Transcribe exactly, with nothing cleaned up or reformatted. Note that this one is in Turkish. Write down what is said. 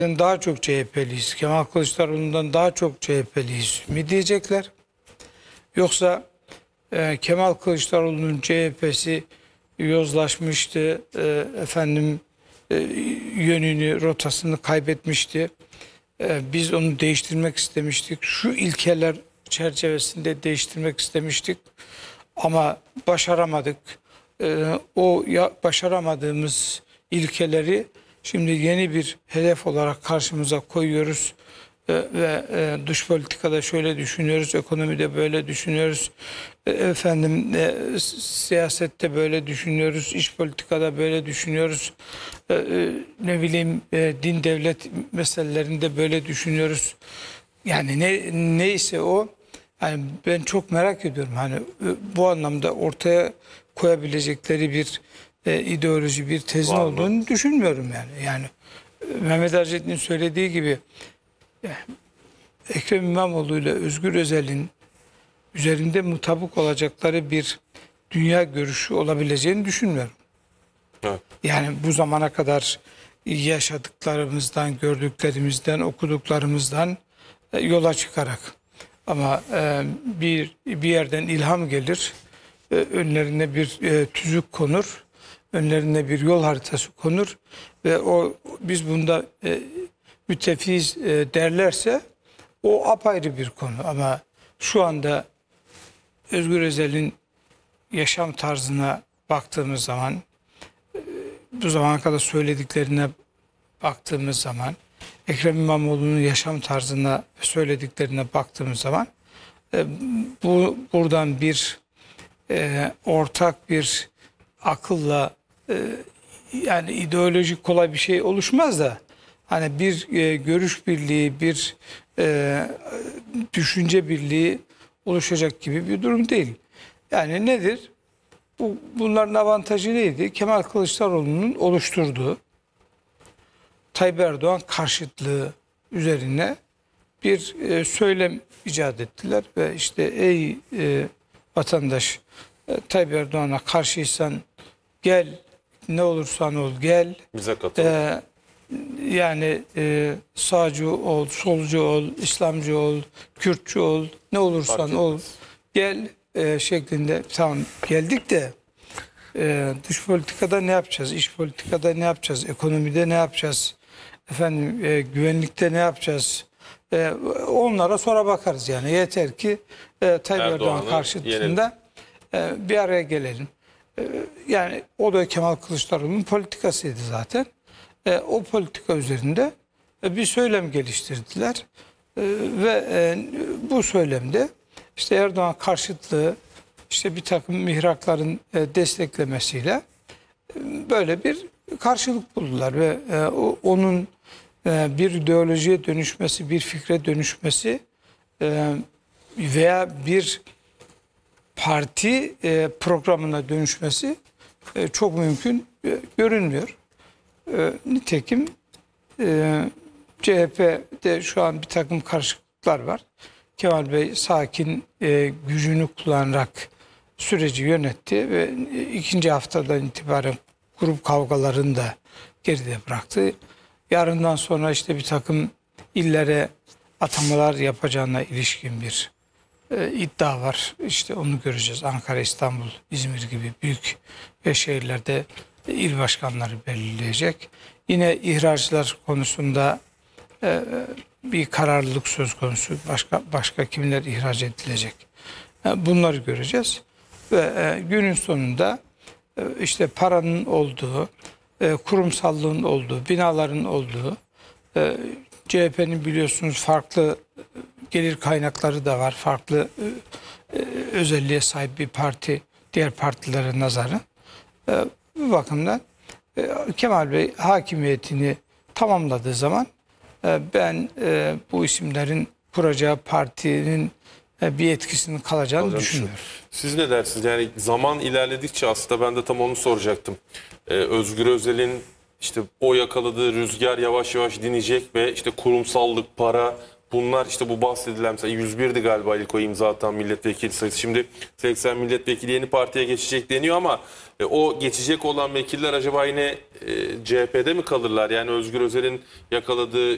daha çok C H P'liyiz, Kemal Kılıçdaroğlu'ndan daha çok C H P'liyiz mi diyecekler? Yoksa e, Kemal Kılıçdaroğlu'nun C H P'si yozlaşmıştı, e, efendim e, yönünü, rotasını kaybetmişti. E, biz onu değiştirmek istemiştik. Şu ilkeler çerçevesinde değiştirmek istemiştik ama başaramadık. E, o ya, başaramadığımız ilkeleri şimdi yeni bir hedef olarak karşımıza koyuyoruz e, ve e, dış politikada şöyle düşünüyoruz, ekonomide böyle düşünüyoruz, e, efendim e, siyasette böyle düşünüyoruz, iç politikada böyle düşünüyoruz, e, e, ne bileyim e, din devlet meselelerinde böyle düşünüyoruz. Yani ne neyse o. Yani ben çok merak ediyorum hani bu anlamda ortaya koyabilecekleri bir e, ideoloji, bir tezin Var olduğunu mı? düşünmüyorum yani. Yani e, Mehmet Ercet'in söylediği gibi yani, Ekrem İmamoğlu ile Özgür Özel'in üzerinde mutabık olacakları bir dünya görüşü olabileceğini düşünmüyorum. Evet. Yani bu zamana kadar yaşadıklarımızdan, gördüklerimizden, okuduklarımızdan e, yola çıkarak. Ama e, bir bir yerden ilham gelir, e, önlerine bir e, tüzük konur, önlerine bir yol haritası konur ve o biz bunda e, müttefiyiz e, derlerse o apayrı bir konu. Ama şu anda Özgür Özel'in yaşam tarzına baktığımız zaman, bu zamana kadar söylediklerine baktığımız zaman, Ekrem İmamoğlu'nun yaşam tarzına ve söylediklerine baktığımız zaman e, bu buradan bir e, ortak bir akılla e, yani ideolojik kolay bir şey oluşmaz da hani bir e, görüş birliği, bir e, düşünce birliği oluşacak gibi bir durum değil. Yani nedir? Bu, bunların avantajı neydi? Kemal Kılıçdaroğlu'nun oluşturduğu Tayyip Erdoğan karşıtlığı üzerine bir e, söylem icat ettiler ve işte ey e, vatandaş e, Tayyip Erdoğan'a karşıysan gel, ne olursan ol gel. Bize katıl. E, yani e, sağcı ol, solcu ol, İslamcı ol, Kürtçü ol, ne olursan Fark ol etmez. gel e, şeklinde. Tamam, geldik de e, dış politikada ne yapacağız? İç politikada ne yapacağız? Ekonomide ne yapacağız? Efendim e, güvenlikte ne yapacağız? E, onlara sonra bakarız yani. Yeter ki e, Tayyip Erdoğan Erdoğan'ı karşıtında e, bir araya gelelim. E, yani o da Kemal Kılıçdaroğlu'nun politikasıydı zaten. E, o politika üzerinde e, bir söylem geliştirdiler. E, ve e, bu söylemde işte Erdoğan karşıtlığı, işte bir takım mihrakların e, desteklemesiyle e, böyle bir karşılık buldular ve e, o, onun e, bir ideolojiye dönüşmesi, bir fikre dönüşmesi e, veya bir parti e, programına dönüşmesi e, çok mümkün e, görünmüyor. E, nitekim e, C H P'de şu an bir takım karışıklıklar var. Kemal Bey sakin e, gücünü kullanarak süreci yönetti ve ikinci haftadan itibaren grup kavgalarını da geride bıraktı. Yarından sonra işte bir takım illere atamalar yapacağına ilişkin bir e, iddia var. İşte onu göreceğiz. Ankara, İstanbul, İzmir gibi büyük şehirlerde il başkanları belirleyecek. Yine ihraclar konusunda e, bir kararlılık söz konusu. Başka başka kimler ihraç edilecek? E, bunları göreceğiz. Ve e, günün sonunda e, işte paranın olduğu, e, kurumsallığın olduğu, binaların olduğu, e, C H P'nin biliyorsunuz farklı gelir kaynakları da var. Farklı e, e, özelliğe sahip bir parti diğer partilere nazaran. E, bu bakımdan e, Kemal Bey hakimiyetini tamamladığı zaman e, ben e, bu isimlerin kuracağı partinin e, bir etkisinin kalacağını Hocam, düşünmüyorum. Siz ne dersiniz? Yani zaman ilerledikçe aslında ben de tam onu soracaktım. Ee, Özgür Özel'in işte o yakaladığı rüzgar yavaş yavaş dinecek ve işte kurumsallık, para, bunlar işte bu bahsedilen mesela yüz birdi galiba ilk o imza atan milletvekili sayısı. Şimdi seksen milletvekili yeni partiye geçecek deniyor ama e, o geçecek olan vekiller acaba yine e, C H P'de mi kalırlar? Yani Özgür Özel'in yakaladığı